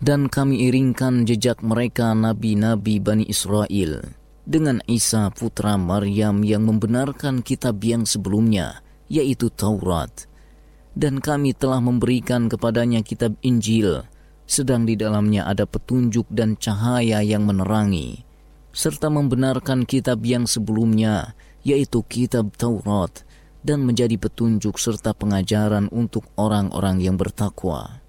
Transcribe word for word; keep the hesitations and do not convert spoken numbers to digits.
Dan kami iringkan jejak mereka nabi-nabi Bani Israel dengan Isa putra Maryam yang membenarkan kitab yang sebelumnya, yaitu Taurat. Dan kami telah memberikan kepadanya kitab Injil, sedang di dalamnya ada petunjuk dan cahaya yang menerangi, serta membenarkan kitab yang sebelumnya, yaitu kitab Taurat, dan menjadi petunjuk serta pengajaran untuk orang-orang yang bertakwa.